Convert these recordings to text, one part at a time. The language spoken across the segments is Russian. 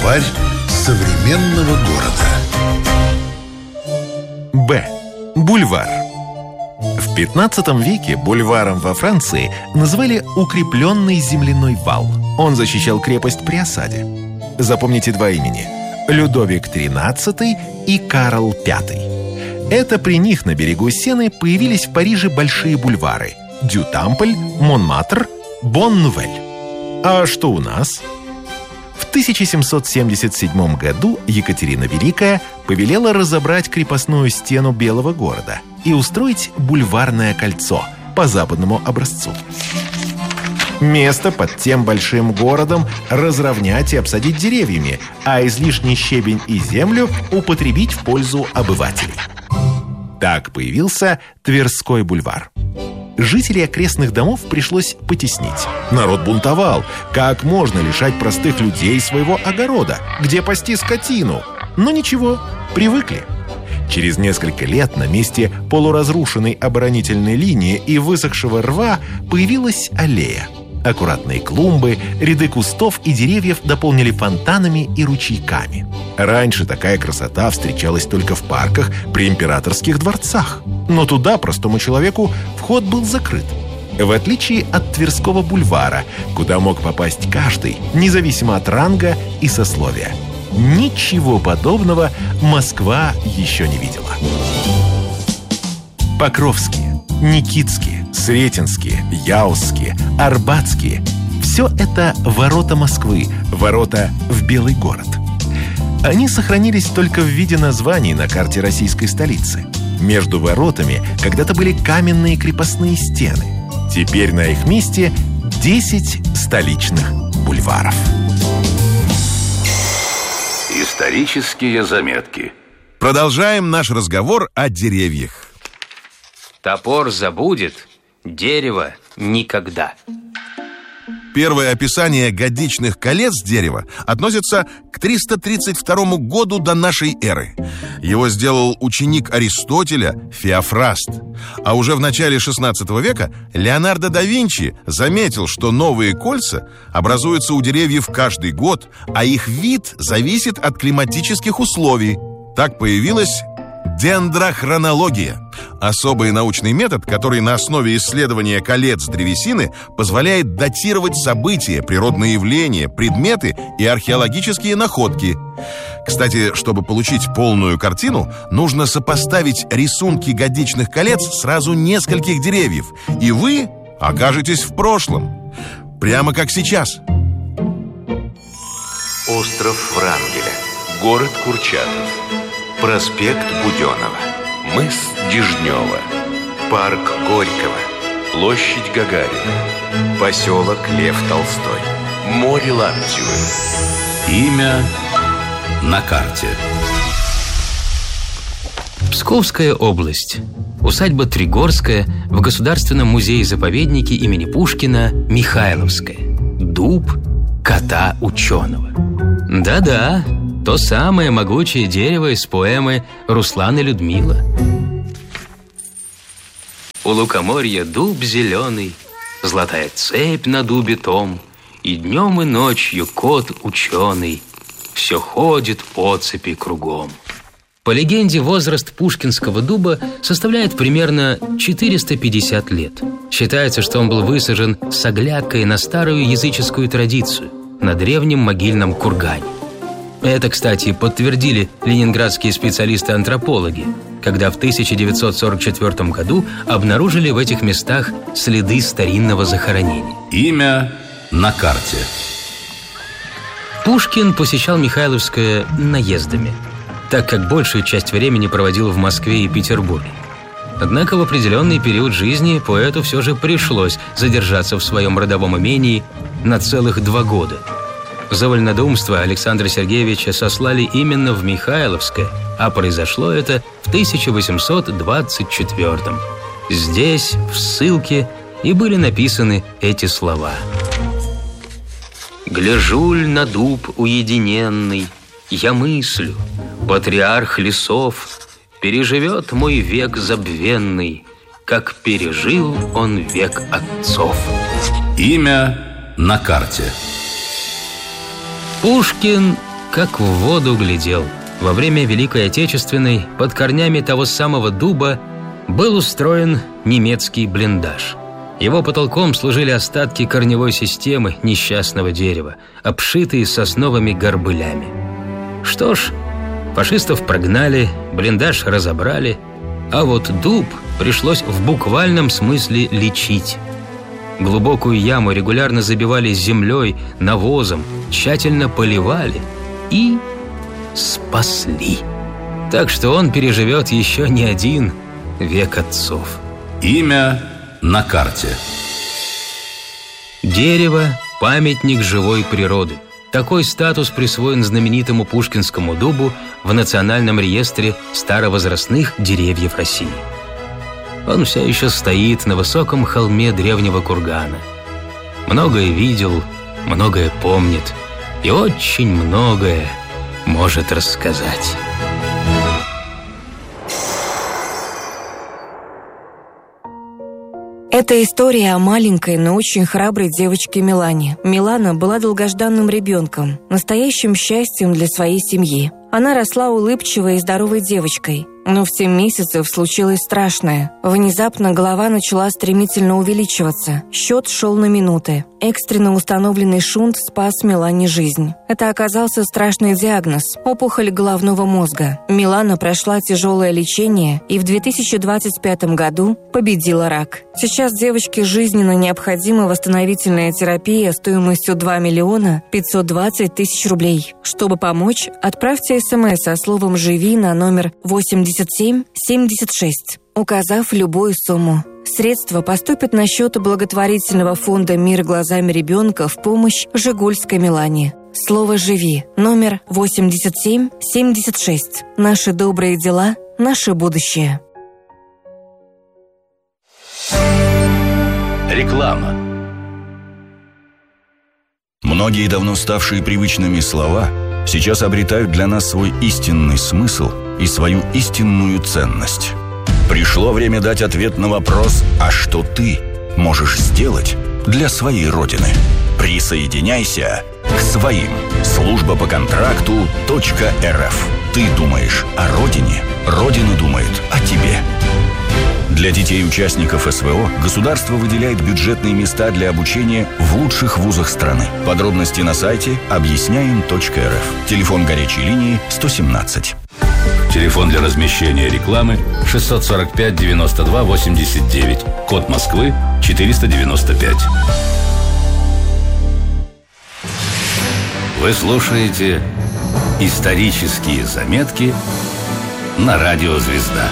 Словарь современного города. Б. Бульвар. В 15 веке бульваром во Франции называли укрепленный земляной вал. Он защищал крепость при осаде. Запомните два имени – Людовик XIII и Карл V. Это при них на берегу Сены появились в Париже большие бульвары – Дю Тампль, Монмартр, Бон-Нувель. А что у нас? В 1777 году Екатерина Великая повелела разобрать крепостную стену Белого города и устроить бульварное кольцо по западному образцу. Место под тем большим городом разровнять и обсадить деревьями, а излишний щебень и землю употребить в пользу обывателей. Так появился Тверской бульвар. Жителей окрестных домов пришлось потеснить. Народ бунтовал. Как можно лишать простых людей своего огорода? Где пасти скотину? Но ничего, привыкли. Через несколько лет на месте полуразрушенной оборонительной линии и высохшего рва появилась аллея. Аккуратные клумбы, ряды кустов и деревьев дополнили фонтанами и ручейками. Раньше такая красота встречалась только в парках при императорских дворцах. Но туда простому человеку вход был закрыт. В отличие от Тверского бульвара, куда мог попасть каждый, независимо от ранга и сословия. Ничего подобного Москва еще не видела. Покровские, Никитские, Сретенские, Яузские, Арбатские – все это ворота Москвы, ворота в Белый город. Они сохранились только в виде названий на карте российской столицы. Между воротами когда-то были каменные крепостные стены. Теперь на их месте 10 столичных бульваров. Исторические заметки. Продолжаем наш разговор о деревьях. Топор забудет, дерево никогда. Первое описание годичных колец дерева относится к 332 году до нашей эры. Его сделал ученик Аристотеля Феофраст. А уже в начале XVI века Леонардо да Винчи заметил, что новые кольца образуются у деревьев каждый год, а их вид зависит от климатических условий. Так появилась дендрохронология – особый научный метод, который на основе исследования колец древесины позволяет датировать события, природные явления, предметы и археологические находки. Кстати, чтобы получить полную картину, нужно сопоставить рисунки годичных колец сразу нескольких деревьев, и вы окажетесь в прошлом, прямо как сейчас. Остров Врангеля, город Курчатов, проспект Буденова, мыс Дежнева, парк Горького, площадь Гагарина, поселок Лев Толстой, море Лаптевы. Имя на карте. Псковская область. Усадьба Тригорская в Государственном музее-заповеднике имени Пушкина Михайловская. Дуб кота-ученого. Да-да, то самое могучее дерево из поэмы «Руслан и Людмила». У лукоморья дуб зеленый, золотая цепь на дубе том, и днем и ночью кот-ученый все ходит по цепи кругом. По легенде, возраст пушкинского дуба составляет примерно 450 лет. Считается, что он был высажен с оглядкой на старую языческую традицию, на древнем могильном кургане. Это, кстати, подтвердили ленинградские специалисты-антропологи, когда в 1944 году обнаружили в этих местах следы старинного захоронения. Имя на карте. Пушкин посещал Михайловское наездами, так как большую часть времени проводил в Москве и Петербурге. Однако в определенный период жизни поэту все же пришлось задержаться в своем родовом имении на целых 2 года. За вольнодумство Александра Сергеевича сослали именно в Михайловское, а произошло это в 1824-м. Здесь, в ссылке, и были написаны эти слова. «Гляжуль на дуб уединенный, я мыслю, патриарх лесов переживет мой век забвенный, как пережил он век отцов». Имя на карте. Пушкин как в воду глядел. Во время Великой Отечественной под корнями того самого дуба был устроен немецкий блиндаж. Его потолком служили остатки корневой системы несчастного дерева, обшитые сосновыми горбылями. Что ж, фашистов прогнали, блиндаж разобрали, а вот дуб пришлось в буквальном смысле лечить. Глубокую яму регулярно забивали землей, навозом, тщательно поливали и спасли. Так что он переживет еще не один век отцов. Имя на карте. Дерево – памятник живой природы. Такой статус присвоен знаменитому пушкинскому дубу в Национальном реестре старовозрастных деревьев России. Он все еще стоит на высоком холме древнего кургана. Многое видел, многое помнит и очень многое может рассказать. Это история о маленькой, но очень храброй девочке Милане. Милана была долгожданным ребенком, настоящим счастьем для своей семьи. Она росла улыбчивой и здоровой девочкой. Но в 7 месяцев случилось страшное. Внезапно голова начала стремительно увеличиваться. Счет шел на минуты. Экстренно установленный шунт спас Милане жизнь. Это оказался страшный диагноз – опухоль головного мозга. Милана прошла тяжелое лечение и в 2025 году победила рак. Сейчас девочке жизненно необходима восстановительная терапия стоимостью 2 миллиона 520 тысяч рублей. Чтобы помочь, отправьте СМС со словом «Живи» на номер 8776, указав любую сумму. Средства поступят на счет благотворительного фонда «Мир глазами ребенка» в помощь Жигульской Милане. Слово «Живи» номер 8776. Наши добрые дела, наше будущее. Реклама. Многие давно ставшие привычными слова сейчас обретают для нас свой истинный смысл и свою истинную ценность. Пришло время дать ответ на вопрос: а что ты можешь сделать для своей Родины? Присоединяйся к своим. Служба по контракту .рф. Ты думаешь о Родине, Родина думает о тебе. Для детей-участников СВО государство выделяет бюджетные места для обучения в лучших вузах страны. Подробности на сайте объясняем.рф. Телефон горячей линии 117. Телефон для размещения рекламы 645 92 89. Код Москвы 495. Вы слушаете исторические заметки на радио «Звезда».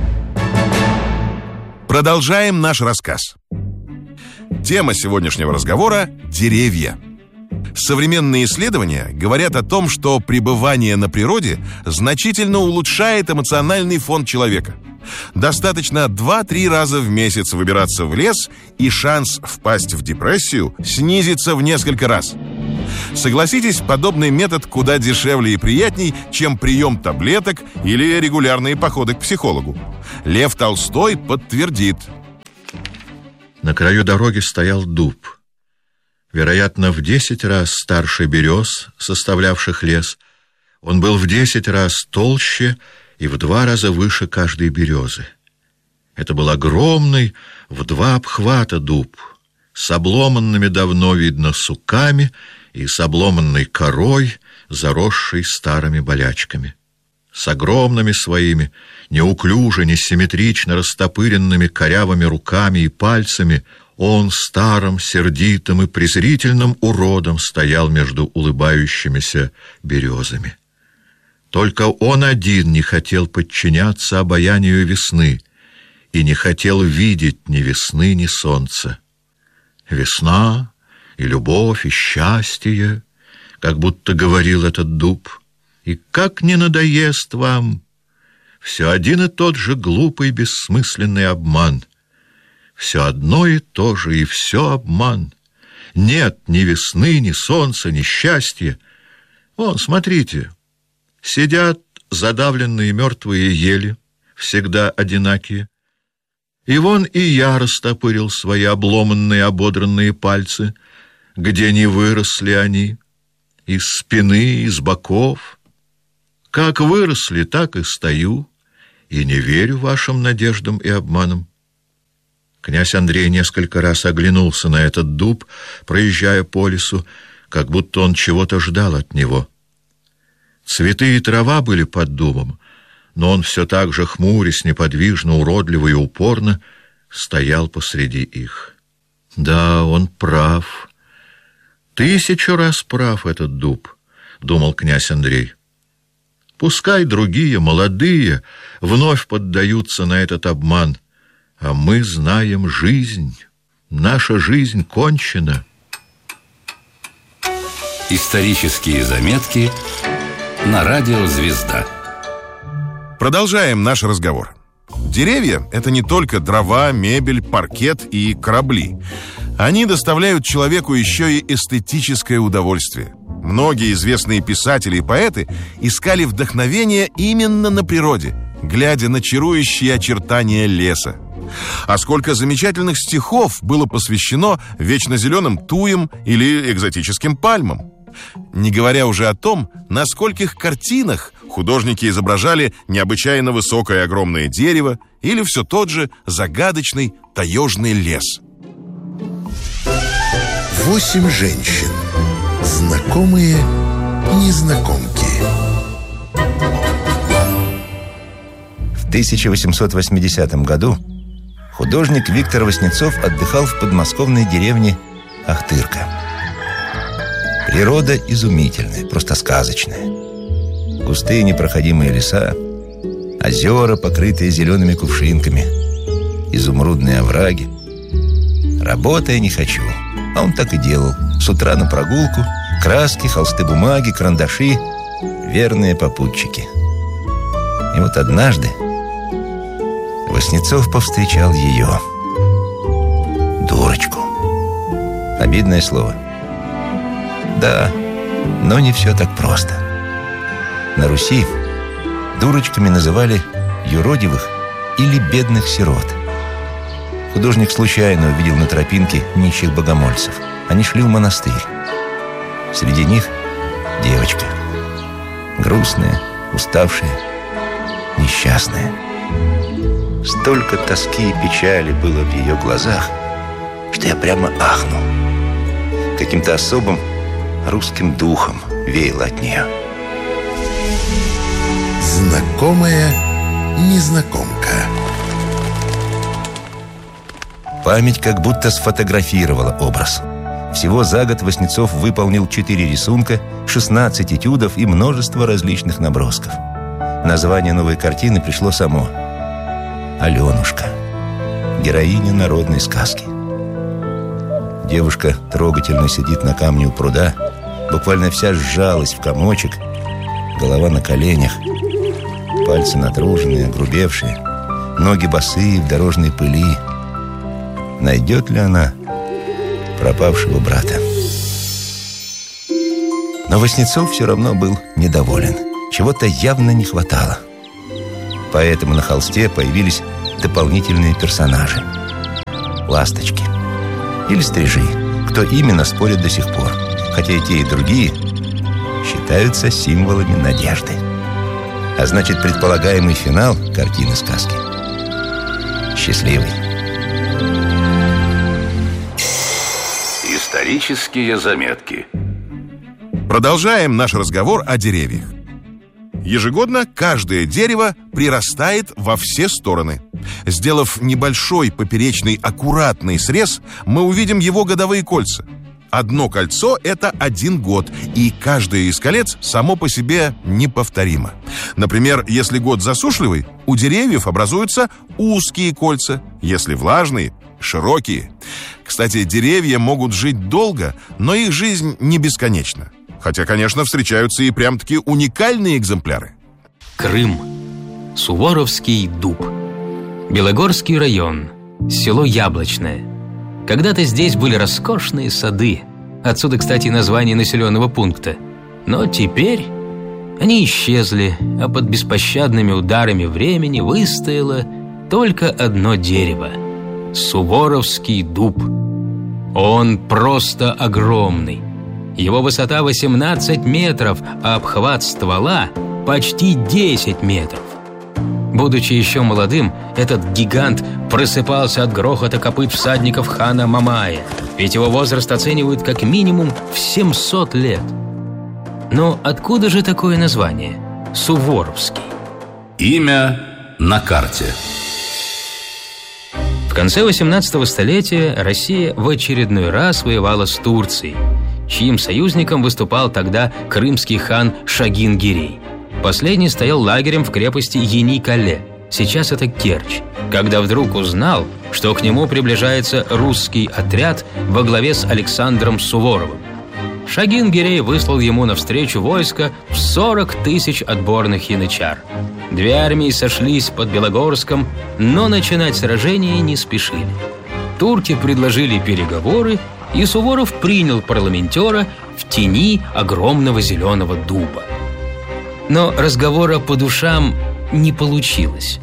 Продолжаем наш рассказ. Тема сегодняшнего разговора – деревья. Современные исследования говорят о том, что пребывание на природе значительно улучшает эмоциональный фон человека. Достаточно 2-3 раза в месяц выбираться в лес, и шанс впасть в депрессию снизится в несколько раз. Согласитесь, подобный метод куда дешевле и приятней, чем прием таблеток или регулярные походы к психологу. Лев Толстой подтвердит. На краю дороги стоял дуб. Вероятно, в 10 раз старше берез, составлявших лес. Он был в 10 раз толще и в 2 раза выше каждой березы. Это был огромный, в 2 обхвата дуб, с обломанными давно, видно, суками и с обломанной корой, заросшей старыми болячками. С огромными своими, неуклюже, несимметрично растопыренными корявыми руками и пальцами он старым, сердитым и презрительным уродом стоял между улыбающимися березами. Только он один не хотел подчиняться обаянию весны и не хотел видеть ни весны, ни солнца. Весна и любовь, и счастье, как будто говорил этот дуб, и как не надоест вам, все один и тот же глупый, бессмысленный обман. Все одно и то же, и все обман. Нет ни весны, ни солнца, ни счастья. Вон, смотрите, сидят задавленные мертвые ели, всегда одинакие. И вон и я растопырил свои обломанные, ободранные пальцы, где не выросли они. из спины, из боков. Как выросли, так и стою, и не верю вашим надеждам и обманам. Князь Андрей несколько раз оглянулся на этот дуб, проезжая по лесу, как будто он чего-то ждал от него. Цветы и трава были под дубом, но он все так же, хмурясь, неподвижно, уродливо и упорно, стоял посреди их. Да, он прав. 1000 раз прав этот дуб, думал князь Андрей. Пускай другие, молодые, вновь поддаются на этот обман, а мы знаем жизнь. Наша жизнь кончена. Исторические заметки на радио «Звезда». Продолжаем наш разговор. Деревья — это не только дрова, мебель, паркет и корабли. Они доставляют человеку еще и эстетическое удовольствие. Многие известные писатели и поэты искали вдохновение именно на природе, глядя на чарующие очертания леса. А сколько замечательных стихов было посвящено вечно зеленым туям или экзотическим пальмам. Не говоря уже о том, на скольких картинах художники изображали необычайно высокое огромное дерево или все тот же загадочный таежный лес. 8 женщин. Знакомые незнакомки. В 1880 году художник Виктор Васнецов отдыхал в подмосковной деревне Ахтырка. Природа изумительная, просто сказочная. Густые непроходимые леса, озера, покрытые зелеными кувшинками, изумрудные овраги. Работая не хочу, а он так и делал. С утра на прогулку, краски, холсты бумаги, карандаши, верные попутчики. И вот однажды Васнецов повстречал ее. Дурочку. Обидное слово. Да, но не все так просто. На Руси дурочками называли юродивых или бедных сирот. Художник случайно увидел на тропинке нищих богомольцев. Они шли в монастырь. Среди них девочка. Грустная, уставшая, несчастная. Столько тоски и печали было в ее глазах, что я прямо ахнул. Каким-то особым русским духом веяло от нее. Знакомая незнакомка. Память как будто сфотографировала образ. Всего за год Васнецов выполнил 4 рисунка, 16 этюдов и множество различных набросков. Название новой картины пришло само. «Аленушка», героиня народной сказки. Девушка трогательно сидит на камне у пруда, буквально вся сжалась в комочек, голова на коленях, пальцы натруженные, огрубевшие, ноги босые в дорожной пыли. Найдет ли она пропавшего брата? Но Васнецов все равно был недоволен. Чего-то явно не хватало. Поэтому на холсте появились дополнительные персонажи. Ласточки или стрижи. Кто именно, спорят до сих пор. Хотя и те, и другие считаются символами надежды. А значит, предполагаемый финал картины сказки счастливый. Исторические заметки. Продолжаем наш разговор о деревьях. Ежегодно каждое дерево прирастает во все стороны. Сделав небольшой поперечный аккуратный срез, мы увидим его годовые кольца. Одно кольцо — это 1 год, и каждое из колец само по себе неповторимо. Например, если год засушливый, у деревьев образуются узкие кольца, если влажные — широкие. Кстати, деревья могут жить долго, но их жизнь не бесконечна. Хотя, конечно, встречаются и прям-таки уникальные экземпляры. Крым. Суворовский дуб. Белогорский район. Село Яблочное. Когда-то здесь были роскошные сады. Отсюда, кстати, название населенного пункта. Но теперь они исчезли, а под беспощадными ударами времени выстояло только одно дерево – Суворовский дуб. Он просто огромный. Его высота 18 метров, а обхват ствола почти 10 метров. Будучи еще молодым, этот гигант просыпался от грохота копыт всадников хана Мамая, ведь его возраст оценивают как минимум в 700 лет. Но откуда же такое название Суворовский? Имя на карте. В конце 18 столетия Россия в очередной раз воевала с Турцией, чьим союзником выступал тогда крымский хан Шагин-Гирей. Последний стоял лагерем в крепости Ени-Кале, сейчас это Керчь, когда вдруг узнал, что к нему приближается русский отряд во главе с Александром Суворовым. Шагин-Гирей выслал ему навстречу войско в 40 тысяч отборных янычар. Две армии сошлись под Белогорском, но начинать сражение не спешили. Турки предложили переговоры, и Суворов принял парламентера в тени огромного зеленого дуба. Но разговора по душам не получилось.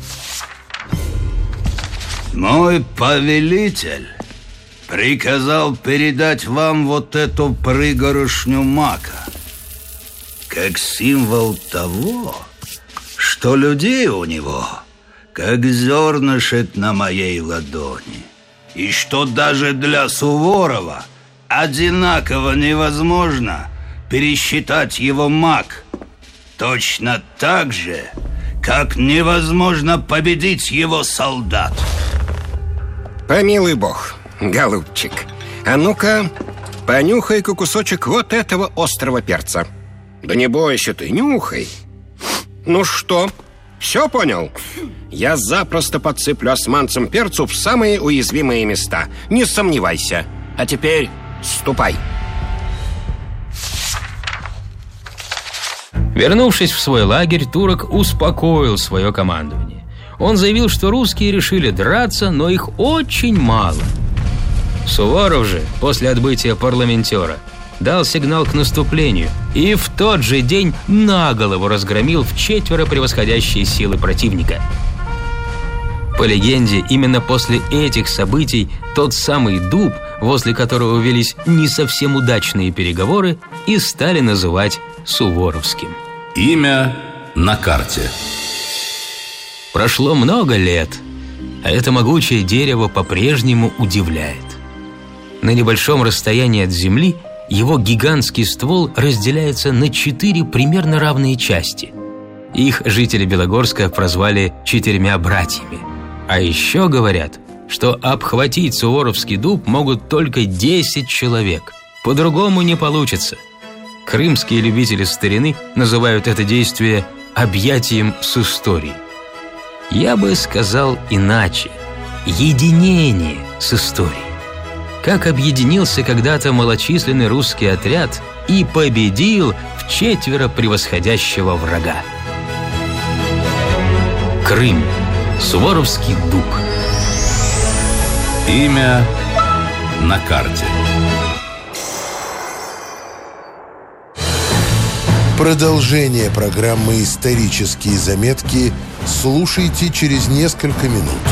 Мой повелитель приказал передать вам вот эту пригорошню мака, как символ того, что людей у него как зернышек на моей ладони, и что даже для Суворова одинаково невозможно пересчитать его мак, точно так же, как невозможно победить его солдат. Помилуй бог, голубчик, а ну-ка, понюхай-ка кусочек вот этого острого перца. Да не бойся ты, нюхай. Ну что, все понял? Я запросто подсыплю османцам перцу в самые уязвимые места, не сомневайся. А теперь ступай. Вернувшись в свой лагерь, турок успокоил свое командование. Он заявил, что русские решили драться, но их очень мало. Суворов же, после отбытия парламентера, дал сигнал к наступлению и в тот же день наголову разгромил вчетверо превосходящие силы противника. По легенде, именно после этих событий тот самый дуб, возле которого велись не совсем удачные переговоры, и стали называть Суворовским. Имя на карте. Прошло много лет, а это могучее дерево по-прежнему удивляет. На небольшом расстоянии от земли его гигантский ствол разделяется на 4 примерно равные части. Их жители Белогорска прозвали 4 братьями. А еще говорят, что обхватить Суворовский дуб могут только 10 человек. По-другому не получится. Крымские любители старины называют это действие объятием с историей. Я бы сказал иначе. Единение с историей. Как объединился когда-то малочисленный русский отряд и победил вчетверо превосходящего врага. Крым. Суворовский дуб. Имя на карте. Продолжение программы «Исторические заметки» слушайте через несколько минут.